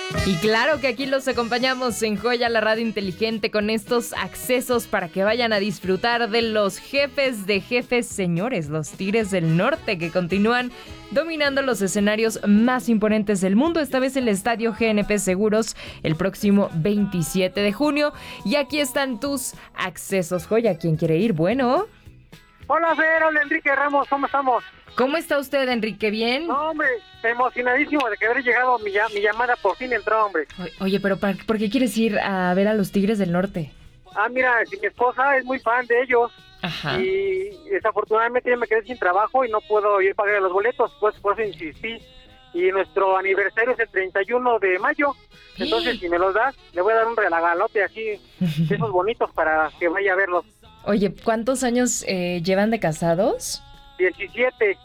Y claro que aquí los acompañamos en Joya, la radio inteligente, con estos accesos para que vayan a disfrutar de los jefes de jefes, señores, los Tigres del Norte, que continúan dominando los escenarios más imponentes del mundo, esta vez en el Estadio GNP Seguros, el próximo 27 de junio. Y aquí están tus accesos. Joya, ¿quién quiere ir? Bueno. Hola, Fer, hola, Enrique Ramos, ¿cómo estamos? ¿Cómo está usted, Enrique? ¿Bien? No, hombre, emocionadísimo de que haber llegado mi llamada, por fin entró, hombre. Oye, pero ¿por qué quieres ir a ver a los Tigres del Norte? Mira, si mi esposa es muy fan de ellos. Ajá. Y desafortunadamente yo me quedé sin trabajo y no puedo ir a pagar los boletos, pues por eso insistí. Y nuestro aniversario es el 31 de mayo, entonces si me los das, le voy a dar un regalote así, de esos bonitos para que vaya a verlos. Oye, ¿cuántos años llevan de casados? 17.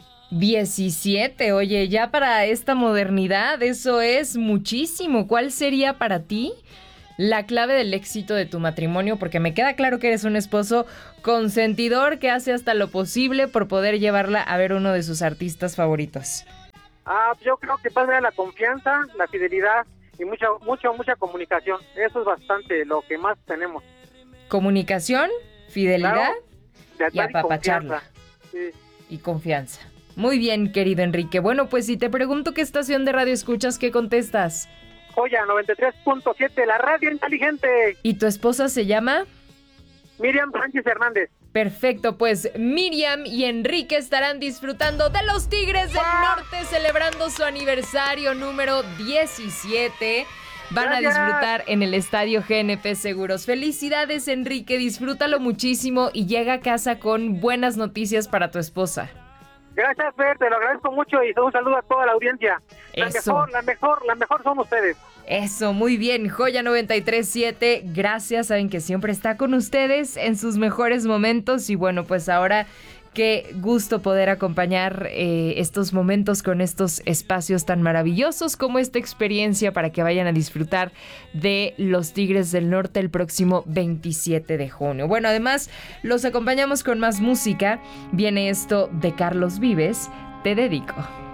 17, oye, ya para esta modernidad eso es muchísimo. ¿Cuál sería para ti la clave del éxito de tu matrimonio? Porque me queda claro que eres un esposo consentidor que hace hasta lo posible por poder llevarla a ver uno de sus artistas favoritos. Yo creo que pasa la confianza, la fidelidad y mucha comunicación. Eso es bastante lo que más tenemos. Comunicación, fidelidad, claro, y apapacharla. Sí. Y confianza. Muy bien, querido Enrique. Bueno, pues si te pregunto qué estación de radio escuchas, ¿qué contestas? Joya 93.7, la radio inteligente. ¿Y tu esposa se llama? Miriam Sánchez Hernández. Perfecto, pues Miriam y Enrique estarán disfrutando de los Tigres del Norte, celebrando su aniversario número 17. Van a disfrutar en el Estadio GNP Seguros. Felicidades, Enrique, disfrútalo muchísimo y llega a casa con buenas noticias para tu esposa. Gracias, Fer, te lo agradezco mucho y un saludo a toda la audiencia. La mejor son ustedes. Eso, muy bien. Joya 93.7, gracias, saben que siempre está con ustedes en sus mejores momentos. Y bueno, pues ahora qué gusto poder acompañar estos momentos con estos espacios tan maravillosos como esta experiencia para que vayan a disfrutar de los Tigres del Norte el próximo 27 de junio. Bueno, además los acompañamos con más música. Viene esto de Carlos Vives, Te Dedico.